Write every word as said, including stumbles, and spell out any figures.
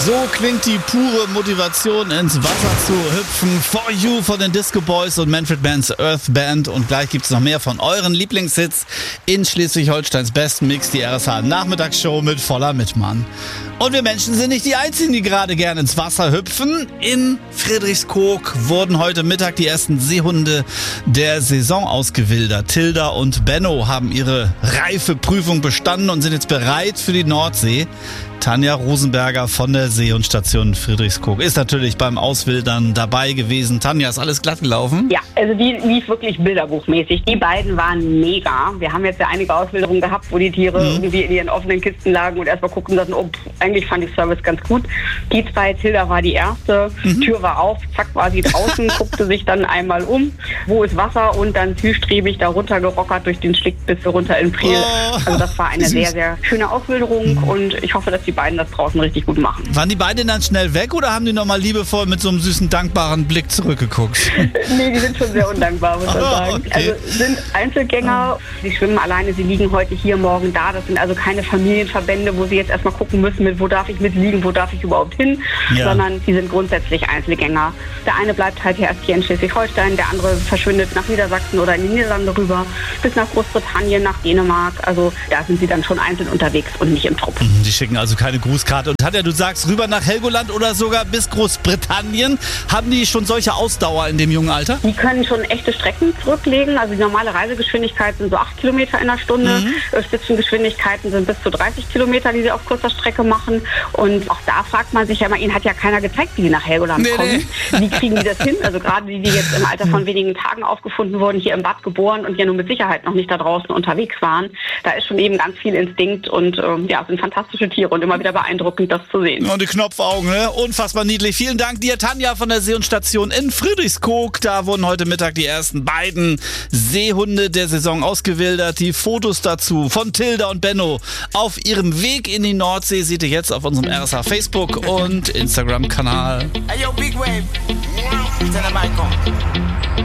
So klingt die pure Motivation, ins Wasser zu hüpfen. For You von den Disco Boys und Manfred Manns Earth Band. Und gleich gibt es noch mehr von euren Lieblingshits in Schleswig-Holsteins besten Mix, die R S H-Nachmittagsshow mit voller Mitmann. Und wir Menschen sind nicht die Einzigen, die gerade gerne ins Wasser hüpfen. In Friedrichskoog wurden heute Mittag die ersten Seehunde der Saison ausgewildert. Tilda und Benno haben ihre Reifeprüfung bestanden und sind jetzt bereit für die Nordsee. Tanja Rosenberger von der Seehundstation Friedrichskoog ist natürlich beim Auswildern dabei gewesen. Tanja, ist alles glatt gelaufen? Ja, also die lief wirklich bilderbuchmäßig. Die beiden waren mega. Wir haben jetzt ja einige Auswilderungen gehabt, wo die Tiere mhm. irgendwie in ihren offenen Kisten lagen und erstmal gucken lassen, oh, eigentlich fand ich Service ganz gut. Die zwei, Tilda war die erste, mhm. Tür war auf, zack war sie draußen, guckte sich dann einmal um, wo ist Wasser und dann zielstrebig da runter gerockert durch den Schlick bis runter in Priel. Oh, also das war eine süß. sehr, sehr schöne Auswilderung mhm. und ich hoffe, dass die beiden das draußen richtig gut machen. Waren die beiden dann schnell weg oder haben die nochmal liebevoll mit so einem süßen, dankbaren Blick zurückgeguckt? Nee, die sind schon sehr undankbar, muss man oh, sagen. Okay. Also sind Einzelgänger, die schwimmen alleine, sie liegen heute hier, morgen da. Das sind also keine Familienverbände, wo sie jetzt erstmal gucken müssen, mit wo darf ich mitliegen, wo darf ich überhaupt hin, ja. sondern die sind grundsätzlich Einzelgänger. Der eine bleibt halt erst hier in Schleswig-Holstein, der andere verschwindet nach Niedersachsen oder in die Niederlande rüber, bis nach Großbritannien, nach Dänemark. Also da sind sie dann schon einzeln unterwegs und nicht im Trupp. Die schicken also keine Grußkarte. Und Tanja, du sagst rüber nach Helgoland oder sogar bis Großbritannien. Haben die schon solche Ausdauer in dem jungen Alter? Die können schon echte Strecken zurücklegen. Also die normale Reisegeschwindigkeit sind so acht Kilometer in der Stunde. Mhm. Spitzengeschwindigkeiten sind bis zu dreißig Kilometer, die sie auf kurzer Strecke machen. Und auch da fragt man sich ja immer, ihnen hat ja keiner gezeigt, wie die nach Helgoland nee, kommen. Nee. Wie kriegen die das hin? Also gerade die, die jetzt im Alter von wenigen Tagen aufgefunden wurden, hier im Bad geboren und ja nur mit Sicherheit noch nicht da draußen unterwegs waren. Da ist schon eben ganz viel Instinkt und ähm, ja, sind fantastische Tiere und immer wieder beeindruckend, das zu sehen. Und die Knopfaugen, ne? Unfassbar niedlich. Vielen Dank dir, Tanja von der Seehundstation in Friedrichskoog. Da wurden heute Mittag die ersten beiden Seehunde der Saison ausgewildert. Die Fotos dazu von Tilda und Benno auf ihrem Weg in die Nordsee seht ihr jetzt auf unserem R S H Facebook und Instagram-Kanal. Hey, yo, Big Wave. Tell them I come.